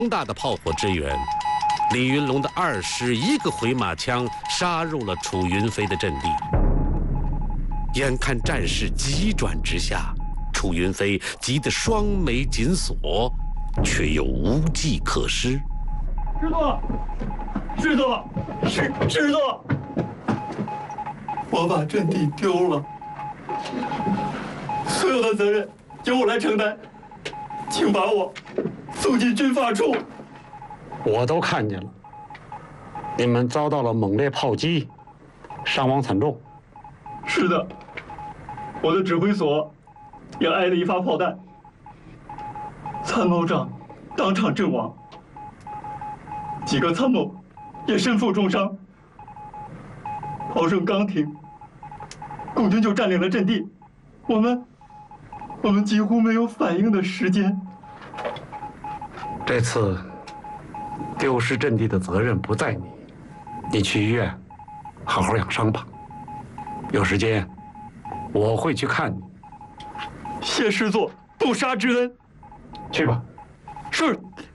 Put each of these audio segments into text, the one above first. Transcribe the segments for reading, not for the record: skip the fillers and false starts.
大的炮火支援，李云龙的21个回马枪杀入了楚云飞的阵地。眼看战事急转直下，楚云飞急得双眉紧锁，却又无计可施。 师座，师座，我把阵地丢了，所有的责任由我来承担，请把我送进军法处。 我都看见了，你们遭到了猛烈炮击，伤亡惨重。 是的，我的指挥所也挨了一发炮弹，参谋长当场阵亡，几个参谋也身负重伤。炮声刚停，共军就占领了阵地，我们几乎没有反应的时间。 这次丢失阵地的责任不在你，你去医院好好养伤吧。有时间我会去看你。 谢师座不杀之恩。 去吧。 是。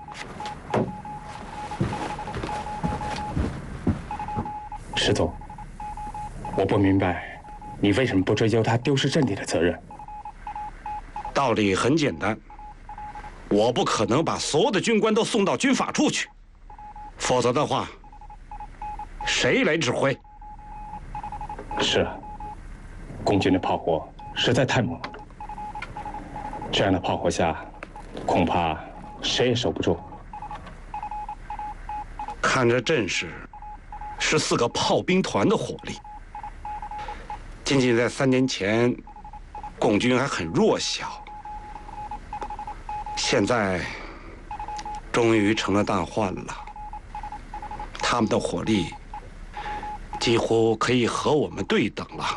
师座，我不明白，你为什么不追究他丢失阵地的责任？ 道理很简单，我不可能把所有的军官都送到军法处去，否则的话，谁来指挥？ 是啊，共军的炮火实在太猛了，这样的炮火下，恐怕谁也守不住。 看这阵势，14个炮兵团的火力，仅仅在3年前，共军还很弱小，现在终于成了大患了。他们的火力几乎可以和我们对等了。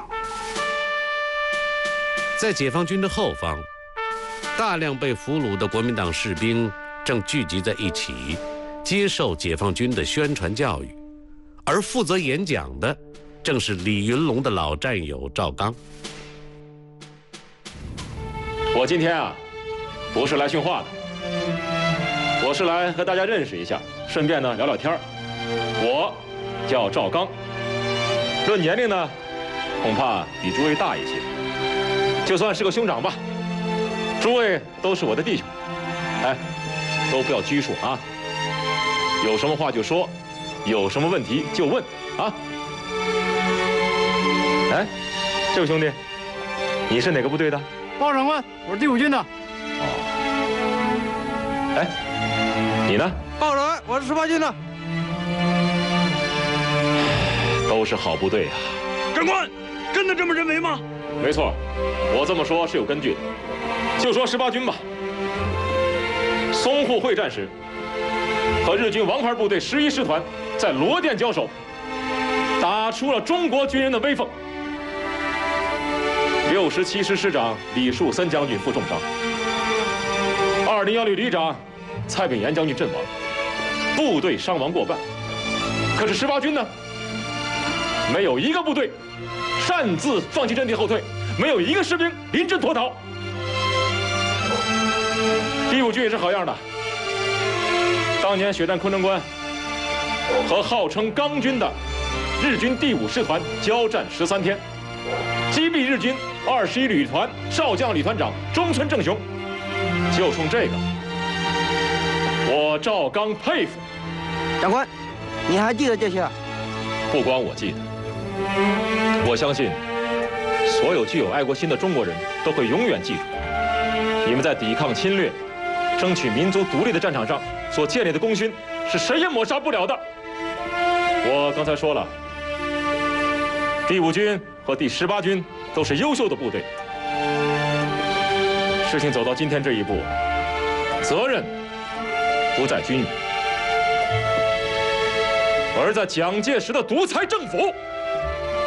在解放军的后方，大量被俘虏的国民党士兵正聚集在一起，接受解放军的宣传教育，而负责演讲的正是李云龙的老战友赵刚。 我今天啊，不是来训话的，我是来和大家认识一下，顺便呢聊聊天儿。我叫赵刚，论年龄呢，恐怕比诸位大一些，就算是个兄长吧。诸位都是我的弟兄，哎，都不要拘束啊。有什么话就说，有什么问题就问啊。哎，这位兄弟，你是哪个部队的？ 报长官，我是第5军的。 哎，你呢？ 报长官，我是18军的。 都是好部队啊。 长官，真的这么认为吗？ 没错，我这么说是有根据的。就说18军吧，淞沪会战时，和日军王牌部队11师团在罗店交手，打出了中国军人的威风。67师师长李树森将军负重伤，201旅旅长蔡炳炎将军阵亡，部队伤亡过半。可是18军呢，没有一个部队擅自放弃阵地后退，没有一个士兵临阵脱逃。第5军也是好样的，当年血战昆仑关，和号称钢军的日军第5师团交战13天，击毙日军21旅团少将旅团长中村正雄。就冲这个，我赵刚佩服。 长官，你还记得这些？ 不光我记得，我相信所有具有爱国心的中国人都会永远记住，你们在抵抗侵略、争取民族独立的战场上所建立的功勋是谁也抹杀不了的。我刚才说了，第5军和第18军都是优秀的部队。事情走到今天这一步，责任不在军人，而在蒋介石的独裁政府。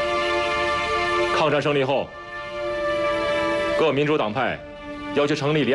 抗战胜利后，各民主党派要求成立